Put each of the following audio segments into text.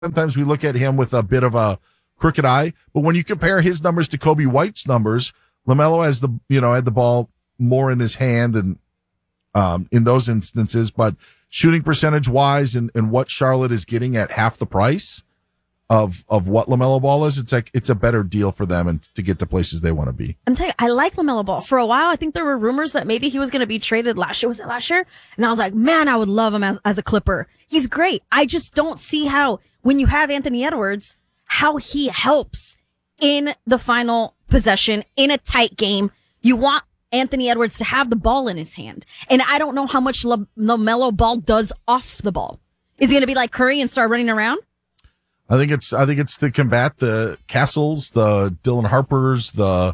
sometimes we look at him with a bit of a crooked eye, but when you compare his numbers to Kobe White's numbers, LaMelo has had the ball more in his hand and, in those instances, but shooting percentage wise and what Charlotte is getting at half the price of what LaMelo Ball is, it's a better deal for them and to get to places they want to be. I'm telling you, I like LaMelo Ball. For a while, I think there were rumors that maybe he was going to be traded last year. Was it last year? And I was like, man, I would love him as a Clipper. He's great. I just don't see how, when you have Anthony Edwards, how he helps in the final possession in a tight game. You want Anthony Edwards to have the ball in his hand. And I don't know how much LaMelo Ball does off the ball. Is he going to be like Curry and start running around? I think it's to combat the Castles, the Dylan Harpers, the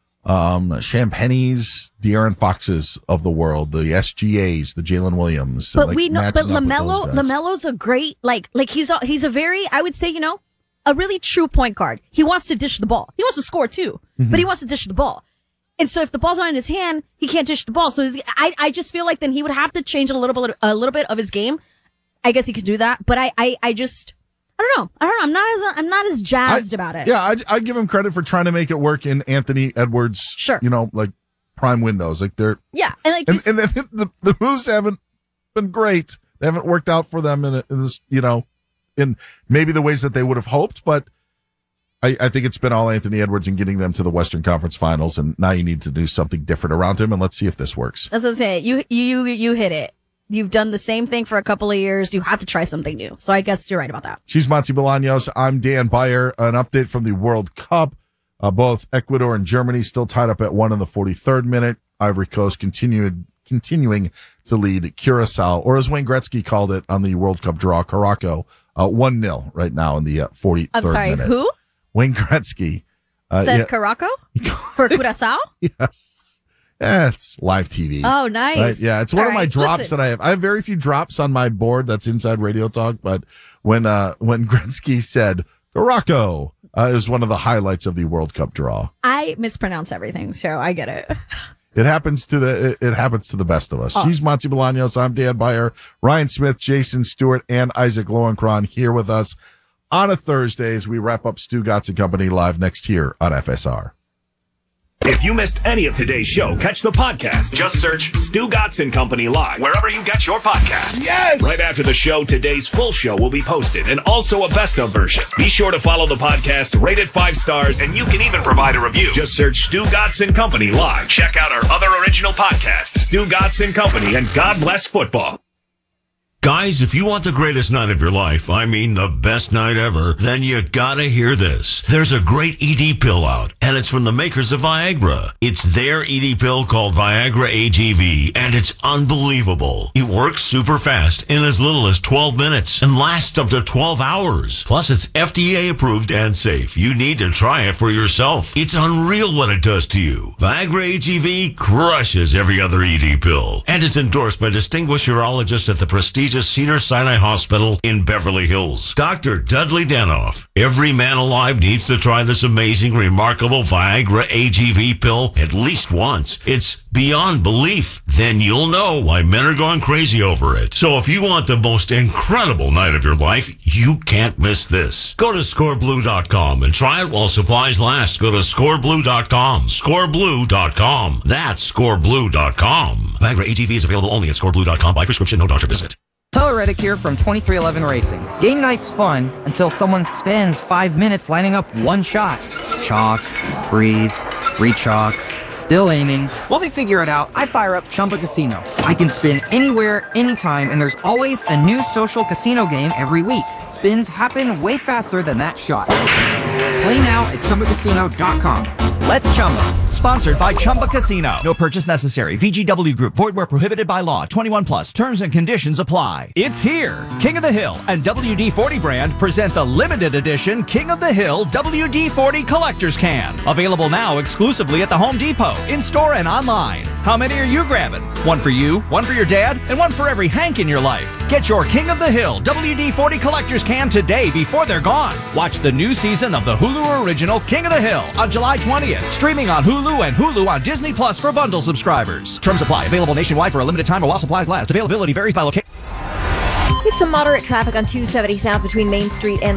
Champagnes, the De'Aaron Foxes of the world, the SGAs, the Jalen Williams. But we know, but LaMelo's a great, like he's a very, I would say, a really true point guard. He wants to dish the ball. He wants to score too, but he wants to dish the ball. And so if the ball's not in his hand, he can't dish the ball. So I just feel like then he would have to change a little bit of his game. I guess he could do that, but I don't know. I'm not as jazzed about it. Yeah, I give him credit for trying to make it work in Anthony Edwards. Sure. Like prime windows. Like they're and the moves haven't been great. They haven't worked out for them in maybe the ways that they would have hoped. But I think it's been all Anthony Edwards and getting them to the Western Conference Finals, and now you need to do something different around him. And let's see if this works. That's what I'm saying. You hit it. You've done the same thing for a couple of years. You have to try something new. So I guess you're right about that. She's Monty Bolaños. I'm Dan Beyer. An update from the World Cup. Both Ecuador and Germany still tied up at 1 in the 43rd minute. Ivory Coast continuing to lead Curacao, or as Wayne Gretzky called it on the World Cup draw, Caraco, 1-0 right now in the 43rd minute. I'm sorry, minute. Who? Wayne Gretzky. Said Caraco? For Curacao? Yes. It's live TV. Oh, nice. Right? Yeah, it's one of my drops that I have. I have very few drops on my board. That's Inside Radio Talk. But when Gretzky said Caraco, it was one of the highlights of the World Cup draw. I mispronounce everything, so I get it. It happens to the best of us. Oh. She's Monty Bolaños. I'm Dan Beyer. Ryan Smith, Jason Stewart, and Isaac Lowenkron here with us on a Thursday as we wrap up Stu Gatz and Company live next here on FSR. If you missed any of today's show, catch the podcast. Just search Stu Gatz and Company Live wherever you get your podcasts. Yes! Right after the show, today's full show will be posted and also a best of version. Be sure to follow the podcast, rate it 5 stars, and you can even provide a review. Just search Stu Gatz and Company Live. Check out our other original podcasts, Stu Gatz and Company and God Bless Football. Guys, if you want the greatest night of your life, I mean the best night ever, then you gotta hear this. There's a great ED pill out, and it's from the makers of Viagra. It's their ED pill called Viagra AGV, and it's unbelievable. It works super fast in as little as 12 minutes and lasts up to 12 hours. Plus, it's FDA approved and safe. You need to try it for yourself. It's unreal what it does to you. Viagra AGV crushes every other ED pill, and it's endorsed by distinguished urologists at the prestigious Cedars-Sinai Hospital in Beverly Hills. Dr. Dudley Danoff. Every man alive needs to try this amazing, remarkable Viagra AGV pill at least once. It's beyond belief. Then you'll know why men are going crazy over it. So if you want the most incredible night of your life, you can't miss this. Go to scoreblue.com and try it while supplies last. Go to scoreblue.com. Scoreblue.com. That's scoreblue.com. Viagra AGV is available only at scoreblue.com by prescription, no doctor visit. Tyler Reddick here from 2311 Racing. Game night's fun until someone spends 5 minutes lining up one shot. Chalk, breathe, re-chalk, still aiming. While they figure it out, I fire up Chumba Casino. I can spin anywhere, anytime, and there's always a new social casino game every week. Spins happen way faster than that shot. Play now at ChumbaCasino.com. Let's Chumba. Sponsored by Chumba Casino. No purchase necessary. VGW Group. Void where prohibited by law. 21 plus. Terms and conditions apply. It's here. King of the Hill and WD-40 brand present the limited edition King of the Hill WD-40 Collector's Can. Available now exclusively at the Home Depot, in-store and online. How many are you grabbing? One for you, one for your dad, and one for every Hank in your life. Get your King of the Hill WD-40 Collector's Can today before they're gone. Watch the new season of the Hulu original King of the Hill on July 20th. Streaming on Hulu and Hulu on Disney Plus for bundle subscribers. Terms apply. Available nationwide for a limited time or while supplies last. Availability varies by location. We have some moderate traffic on 270 South between Main Street and